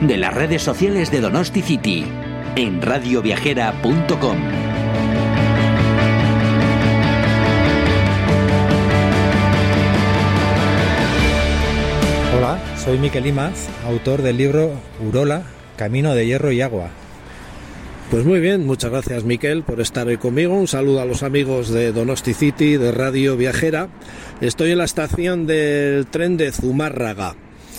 de las redes sociales de Donosti City en radioviajera.com. Hola, soy Miquel Imaz, autor del libro Urola, Camino de Hierro y Agua. Pues muy bien, muchas gracias Miquel por estar hoy conmigo. Un saludo a los amigos de Donosti City, de Radio Viajera. Estoy en la estación del tren de Zumárraga.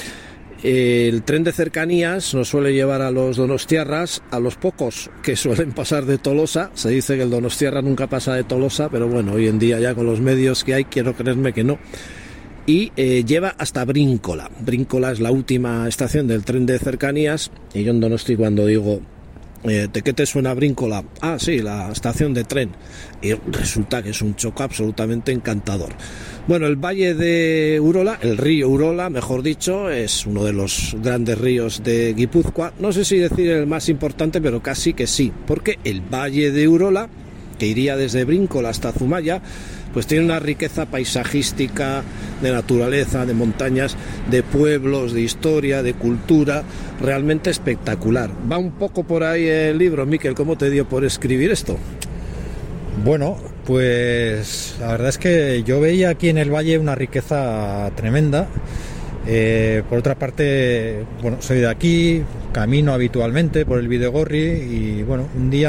El tren de cercanías nos suele llevar a los donostiarras, a los pocos que suelen pasar de Tolosa. Se dice que el donostiarra nunca pasa de Tolosa, pero bueno, hoy en día ya con los medios que hay, quiero creerme que no. Y lleva hasta Bríncola. Bríncola es la última estación del tren de cercanías. Y yo en Donosti, cuando digo ¿de qué te suena Bríncola? Ah, sí, la estación de tren. Y resulta que es un choco absolutamente encantador. Bueno, el valle de Urola, el río Urola, mejor dicho, es uno de los grandes ríos de Guipúzcoa. No sé si decir el más importante, pero casi que sí, porque el valle de Urola, que iría desde Bríncola hasta Zumaya, pues tiene una riqueza paisajística, de naturaleza, de montañas, de pueblos, de historia, de cultura, realmente espectacular. Va un poco por ahí el libro, Miquel, ¿cómo te dio por escribir esto? Bueno, pues la verdad es que yo veía aquí en el valle una riqueza tremenda. Por otra parte, bueno, soy de aquí, camino habitualmente por el Bidegorri y bueno, un día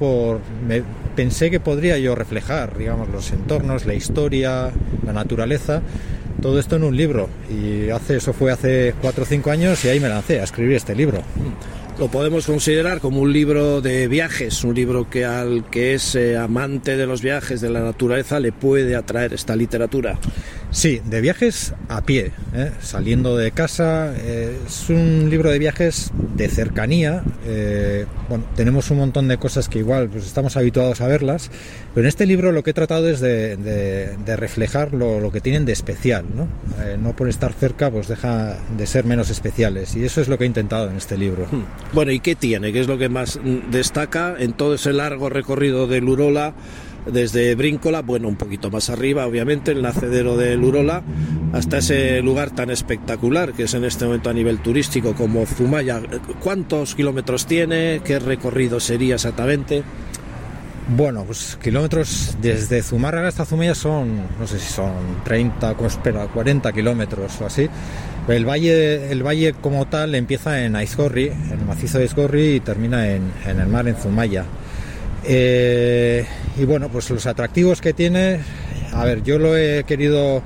pensé que podría yo reflejar, digamos, los entornos, la historia, la naturaleza, todo esto en un libro. Y eso fue hace 4 o 5 años y ahí me lancé a escribir este libro. Lo podemos considerar como un libro de viajes, un libro que al que es amante de los viajes, de la naturaleza, le puede atraer esta literatura. Sí, de viajes a pie, saliendo de casa. Es un libro de viajes de cercanía. Bueno, tenemos un montón de cosas que igual pues estamos habituados a verlas, pero en este libro lo que he tratado es de reflejar lo que tienen de especial, ¿no? No por estar cerca pues deja de ser menos especiales, y eso es lo que he intentado en este libro. Bueno, ¿y qué tiene? ¿Qué es lo que más destaca en todo ese largo recorrido del Urola? Desde Bríncola, bueno, un poquito más arriba, obviamente, el nacedero del Urola, hasta ese lugar tan espectacular que es en este momento a nivel turístico como Zumaya. ¿Cuántos kilómetros tiene? ¿Qué recorrido sería exactamente? Bueno, pues kilómetros desde Zumárraga hasta Zumaya son, no sé si son 40 kilómetros o así. El valle como tal empieza en Aizgorri, en el macizo de Aizgorri, y termina en el mar, en Zumaya. Y bueno, pues los atractivos que tiene, a ver, yo lo he querido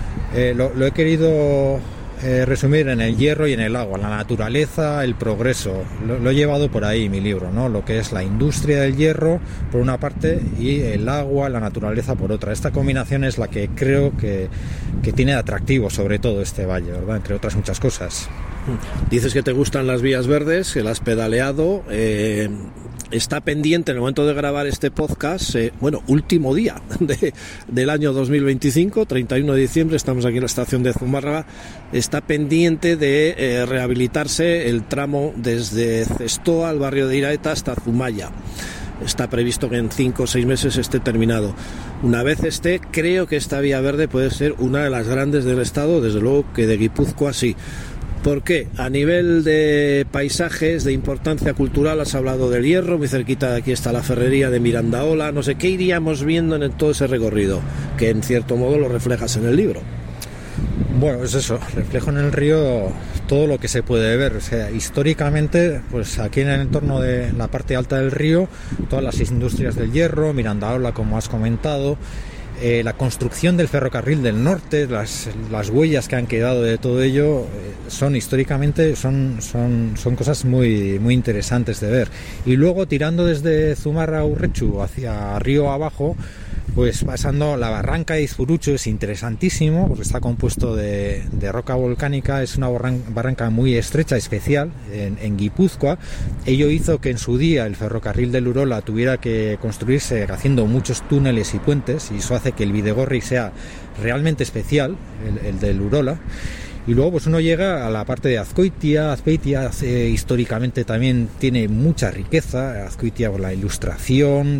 resumir en el hierro y en el agua, la naturaleza, el progreso. Lo he llevado por ahí mi libro, ¿no? Lo que es la industria del hierro por una parte y el agua, la naturaleza por otra. Esta combinación es la que creo que tiene de atractivo sobre todo este valle, ¿verdad? Entre otras muchas cosas. Dices que te gustan las vías verdes, que las has pedaleado. Está pendiente en el momento de grabar este podcast, último día del año 2025, 31 de diciembre, estamos aquí en la estación de Zumárraga. Está pendiente de rehabilitarse el tramo desde Zestoa, al barrio de Iraeta, hasta Zumaya. Está previsto que en 5 o 6 meses esté terminado. Una vez esté, creo que esta vía verde puede ser una de las grandes del estado, desde luego que de Guipúzcoa sí. ¿Por qué? A nivel de paisajes, de importancia cultural, has hablado del hierro, muy cerquita de aquí está la ferrería de Mirandaola, no sé, ¿qué iríamos viendo en todo ese recorrido? Que en cierto modo lo reflejas en el libro. Bueno, es eso, reflejo en el río todo lo que se puede ver. O sea, históricamente, pues aquí en el entorno de la parte alta del río, todas las industrias del hierro, Mirandaola, como has comentado, la construcción del ferrocarril del norte, las huellas que han quedado de todo ello, son históricamente son cosas muy, muy interesantes de ver. Y luego tirando desde Zumarraga-Urretxu hacia río abajo, pues pasando la barranca de Izpurucho, es interesantísimo porque está compuesto de roca volcánica. Es una barranca muy estrecha, especial en Guipúzcoa. Ello hizo que en su día el ferrocarril del Urola tuviera que construirse haciendo muchos túneles y puentes, y eso hace que el Bidegorri sea realmente especial, el del Urola. Y luego pues uno llega a la parte de Azkoitia. Azpeitia históricamente también tiene mucha riqueza. Azkoitia por la ilustración,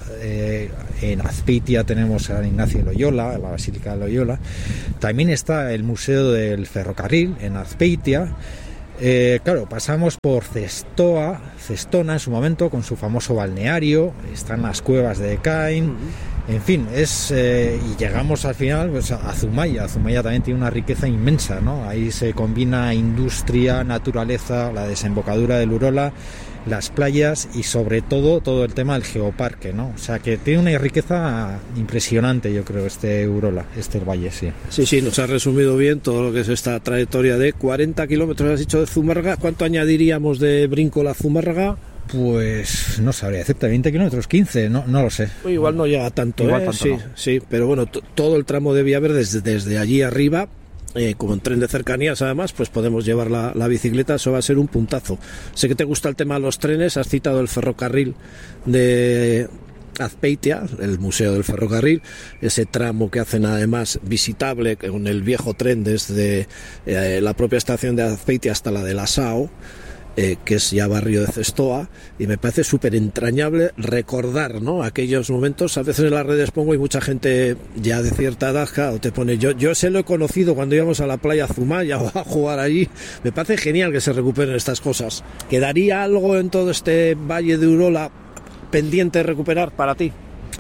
en Azpeitia tenemos a Ignacio de Loyola, la Basílica de Loyola. También está el Museo del Ferrocarril en Azpeitia. Claro, pasamos por Cestona en su momento, con su famoso balneario, están las cuevas de Caín, en fin, y llegamos al final pues, a Zumaya. Zumaya también tiene una riqueza inmensa, ¿no? Ahí se combina industria, naturaleza, la desembocadura del Urola, las playas y sobre todo el tema del geoparque, ¿no? O sea que tiene una riqueza impresionante, yo creo, este Urola, este valle, sí. Sí, nos ha resumido bien todo lo que es esta trayectoria de 40 kilómetros, has dicho, de Zumárraga. ¿Cuánto añadiríamos de Brincola a Zumárraga? Pues no sabría decirte, 20 kilómetros, 15, no lo sé. Igual no llega tanto, tanto no. Sí, pero bueno, todo el tramo de Villaverde desde allí arriba, como en tren de cercanías además, pues podemos llevar la bicicleta, eso va a ser un puntazo. Sé que te gusta el tema de los trenes, has citado el ferrocarril de Azpeitia, el Museo del Ferrocarril, ese tramo que hacen además visitable con el viejo tren desde la propia estación de Azpeitia hasta la de Lasao, que es ya barrio de Cestoa, y me parece súper entrañable recordar, ¿no?, aquellos momentos. A veces en las redes pongo y mucha gente ya de cierta edad, claro, te pone, yo se lo he conocido cuando íbamos a la playa Zumaya o a jugar allí. Me parece genial que se recuperen estas cosas. ¿Quedaría algo en todo este valle de Urola pendiente de recuperar para ti?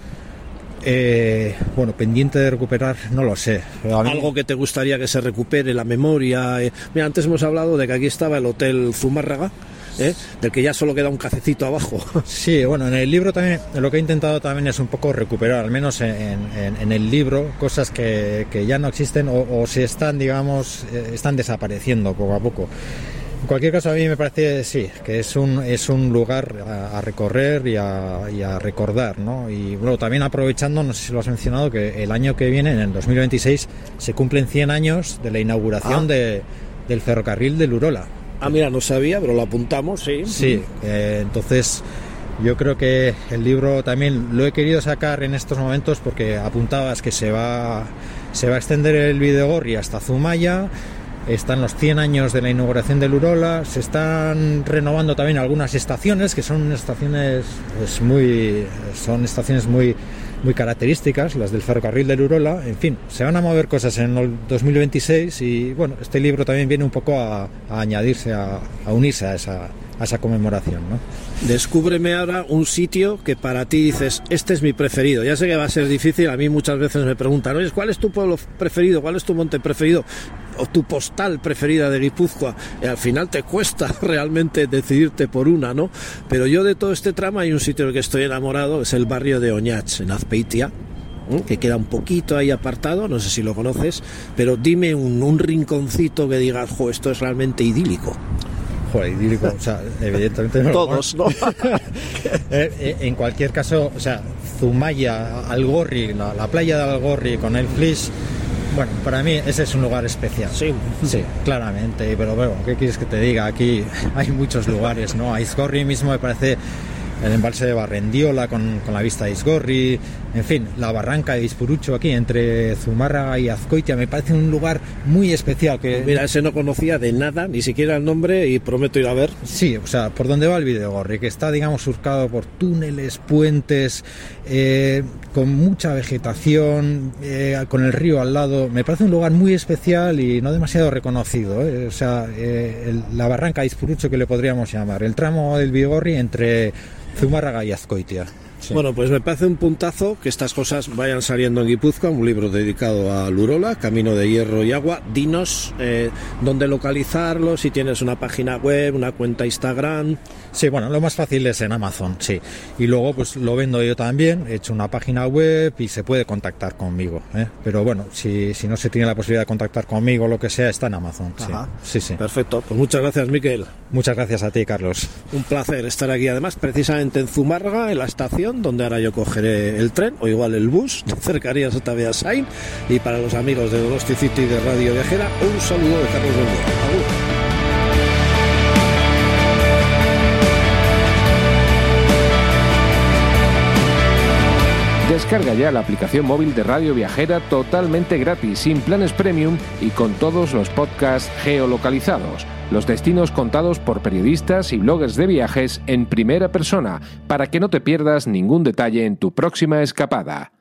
Bueno, pendiente de recuperar, no lo sé. Algo que te gustaría que se recupere, la memoria. Mira, antes hemos hablado de que aquí estaba el Hotel Zumárraga, del que ya solo queda un cafecito abajo. Sí, bueno, en el libro también lo que he intentado también es un poco recuperar, al menos en el libro, cosas que ya no existen o se están, digamos, están desapareciendo poco a poco. En cualquier caso, a mí me parece, sí, que es un lugar a recorrer y a recordar, ¿no? Y bueno, también aprovechando, no sé si lo has mencionado, que el año que viene, en el 2026, se cumplen 100 años de la inauguración del ferrocarril del Urola. Mira, no sabía, pero lo apuntamos, sí. Sí, entonces yo creo que el libro también lo he querido sacar en estos momentos porque apuntabas que se va a extender el Bidegorri hasta Zumaya. Están los 100 años de la inauguración del Urola, se están renovando también algunas estaciones, que son estaciones muy características, las del ferrocarril del Urola. En fin, se van a mover cosas en el 2026 y bueno, este libro también viene un poco a añadirse, a unirse a esa conmemoración, ¿no? Descúbreme ahora un sitio que para ti dices, este es mi preferido. Ya sé que va a ser difícil, a mí muchas veces me preguntan, oye, ¿cuál es tu pueblo preferido? ¿Cuál es tu monte preferido? O tu postal preferida de Guipúzcoa. Y al final te cuesta realmente decidirte por una, ¿no? Pero yo de todo este tramo hay un sitio del que estoy enamorado, es el barrio de Oñats, en Azpeitia, que queda un poquito ahí apartado, no sé si lo conoces, pero dime un rinconcito que digas, jo, esto es realmente idílico. Joder, idílico, o sea, evidentemente no. Todos, ¿no? En cualquier caso, o sea, Zumaya, Algorri, la playa de Algorri con el Flix, bueno, para mí ese es un lugar especial. Sí, claramente, pero bueno, ¿qué quieres que te diga? Aquí hay muchos lugares, ¿no? Aizgorri mismo me parece el embalse de Barrendiola con la vista de Aizgorri, en fin, la barranca de Izpurucho aquí entre Zumárraga y Azcoitia me parece un lugar muy especial. Mira, ese no conocía de nada, ni siquiera el nombre, y prometo ir a ver. Sí, o sea, por donde va el Bidegorri, que está, digamos, surcado por túneles, puentes, con mucha vegetación, con el río al lado, me parece un lugar muy especial y no demasiado reconocido, o sea, la barranca de Izpurucho, que le podríamos llamar, el tramo del Bidegorri entre Zumárraga y Azcoitia. Sí. Bueno, pues me parece un puntazo que estas cosas vayan saliendo en Guipúzcoa, un libro dedicado al Urola, Camino de Hierro y Agua. Dinos dónde localizarlo, si tienes una página web, una cuenta Instagram. Sí, bueno, lo más fácil es en Amazon, sí. Y luego pues lo vendo yo también, he hecho una página web y se puede contactar conmigo, ¿eh? Pero bueno, si no se tiene la posibilidad de contactar conmigo o lo que sea, está en Amazon. Sí. Perfecto, pues muchas gracias, Miquel. Muchas gracias a ti, Carlos. Un placer estar aquí, además, precisamente en Zumárraga, en la estación, donde ahora yo cogeré el tren, o igual el bus, de cercanías hasta Beasain. Y para los amigos de Donosti City y de Radio Viajera, un saludo de Carlos Bengoa. Descarga ya la aplicación móvil de Radio Viajera totalmente gratis, sin planes premium y con todos los podcasts geolocalizados. Los destinos contados por periodistas y bloggers de viajes en primera persona, para que no te pierdas ningún detalle en tu próxima escapada.